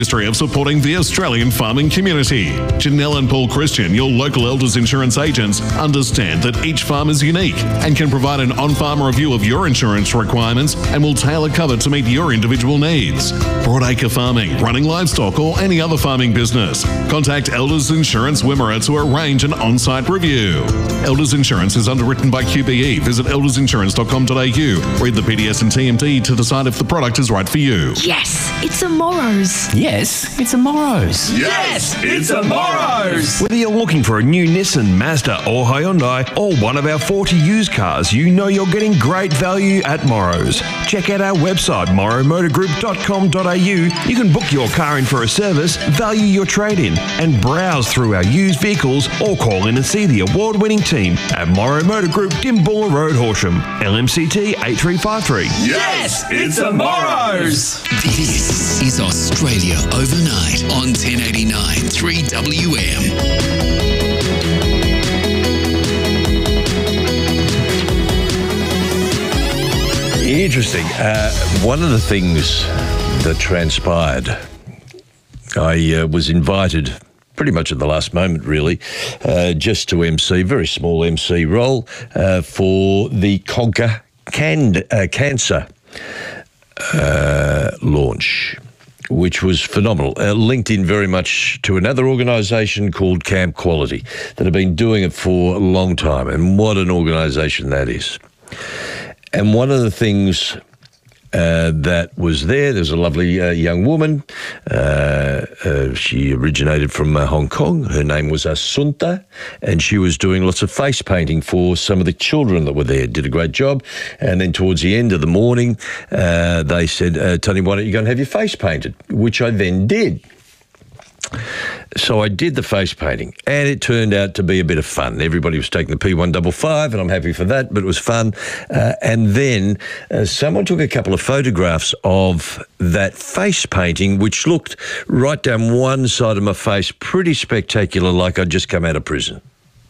History of supporting the Australian farming community. Janelle and Paul Christian, your local Elders Insurance agents, understand that each farm is unique and can provide an on-farm review of your insurance requirements and will tailor cover to meet your individual needs. Broadacre farming, running livestock or any other farming business. Contact Elders Insurance Wimmera to arrange an on-site review. Elders Insurance is underwritten by QBE. Visit eldersinsurance.com.au. Read the PDS and TMT to decide if the product is right for you. Yes, it's a Morrow's. Yes, it's a Morrow's. Yes, it's a Morrow's. Whether you're looking for a new Nissan, Mazda or Hyundai or one of our 40 used cars, you know you're getting great value at Morrow's. Check out our website, morrowmotorgroup.com.au. You can book your car in for a service, value your trade-in and browse through our used vehicles or call in and see the award-winning team at Morrow Motor Group, Dimbulla Road, Horsham. LMCT 8353. Yes, it's a Morrow's. This is Australia Overnight on 1089 3WM. Interesting. One of the things that transpired, I was invited pretty much at the last moment, really, just to MC, very small MC role, for the Conquer Cancer launch, which was phenomenal. Linked in very much to another organisation called Camp Quality that have been doing it for a long time, and what an organisation that is. And one of the things that was there's a lovely young woman. She originated from Hong Kong. Her name was Asunta, and she was doing lots of face painting for some of the children that were there. Did a great job. And then towards the end of the morning, they said, Tony, why don't you go and have your face painted? Which I then did. So I did the face painting, and it turned out to be a bit of fun. Everybody was taking the P155, and I'm happy for that, but it was fun. And then someone took a couple of photographs of that face painting, which looked right down one side of my face, pretty spectacular, like I'd just come out of prison.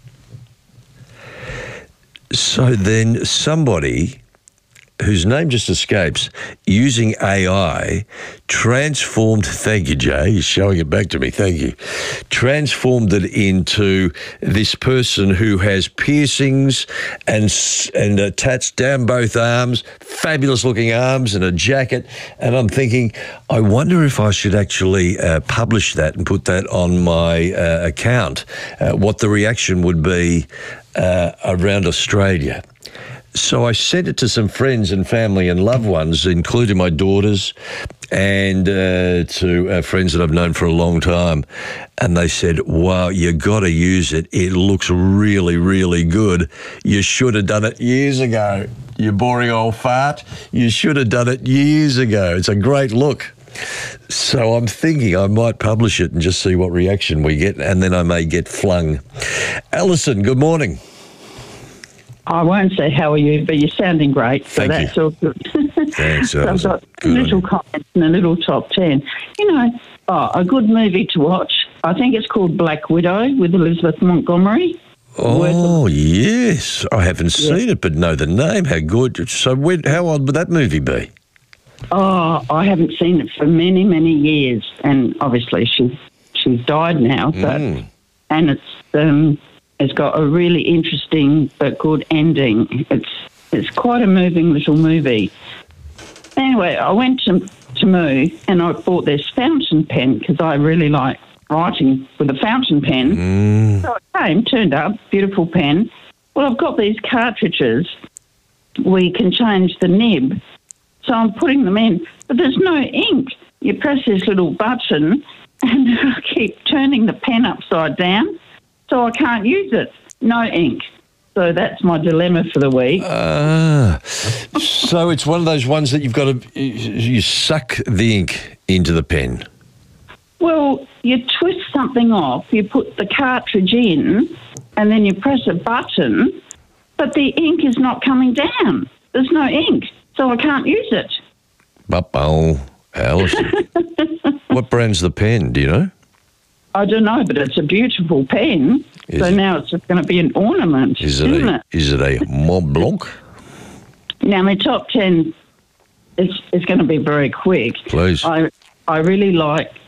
So then somebody, whose name just escapes, using AI, transformed, thank you, Jay, you're showing it back to me, thank you, transformed it into this person who has piercings and tats down both arms, fabulous looking arms and a jacket, and I'm thinking, I wonder if I should actually publish that and put that on my account, what the reaction would be around Australia. So I sent it to some friends and family and loved ones, including my daughters, and to friends that I've known for a long time. And they said, wow, you got to use it. It looks really, really good. You should have done it years ago. You boring old fart. You should have done it years ago. It's a great look. So I'm thinking I might publish it and just see what reaction we get, and then I may get flung. Alison, good morning. I won't say how are you, but you're sounding great. So Thank that's you. all good. Thanks, So I've Alison. got Good on little you. comments and a little top 10. You know, a good movie to watch. I think it's called Black Widow with Elizabeth Montgomery. Oh, yes. I haven't seen it, but know the name. How good. So how old would that movie be? Oh, I haven't seen it for many, many years. And obviously she's died now. But and it's got a really interesting but good ending. It's quite a moving little movie. Anyway, I went to Moo and I bought this fountain pen because I really like writing with a fountain pen. So it turned up, beautiful pen. Well, I've got these cartridges where you can change the nib. So I'm putting them in, but there's no ink. You press this little button and I keep turning the pen upside down. So I can't use it. No ink. So that's my dilemma for the week. So it's one of those ones that you've got to, you suck the ink into the pen. Well, you twist something off, you put the cartridge in, and then you press a button, but the ink is not coming down. There's no ink, so I can't use it. Uh-oh, Alison. What brand's the pen, do you know? I don't know, but it's a beautiful pen. Now it's just going to be an ornament, isn't it? Is it a Mont Blanc? Now, my top 10 is going to be very quick. Please. I really like